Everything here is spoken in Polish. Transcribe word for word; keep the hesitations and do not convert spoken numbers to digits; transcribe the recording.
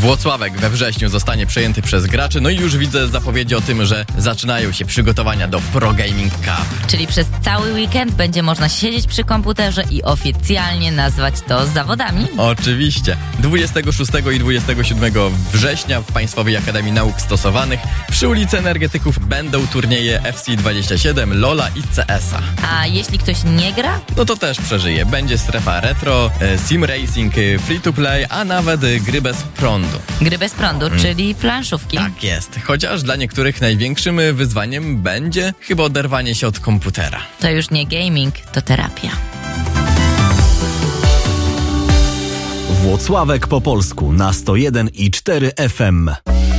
Włocławek we wrześniu zostanie przejęty przez graczy, no i już widzę zapowiedzi o tym, że zaczynają się przygotowania do Pro Gaming Cup. Czyli przez cały weekend będzie można siedzieć przy komputerze i oficjalnie nazwać to zawodami? Oczywiście. dwudziestego szóstego i dwudziestego siódmego września w Państwowej Akademii Nauk Stosowanych przy ulicy Energetyków będą turnieje F C dwadzieścia siedem, Lola i C S a. A jeśli ktoś nie gra? No to też przeżyje. Będzie strefa retro, sim racing, free to play, a nawet gry bez prądu. Gry bez prądu, hmm. czyli planszówki. Tak jest. Chociaż dla niektórych największym wyzwaniem będzie chyba oderwanie się od komputera. To już nie gaming, to terapia. Włocławek po polsku na sto jeden i cztery F M.